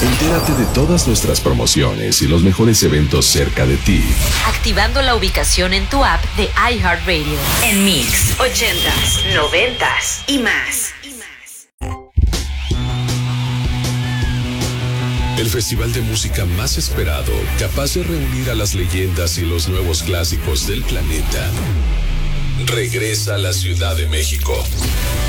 Entérate de todas nuestras promociones y los mejores eventos cerca de ti. Activando la ubicación en tu app de iHeartRadio. En Mix 80s, 90s y más. El festival de música más esperado, capaz de reunir a las leyendas y los nuevos clásicos del planeta, regresa a la Ciudad de México.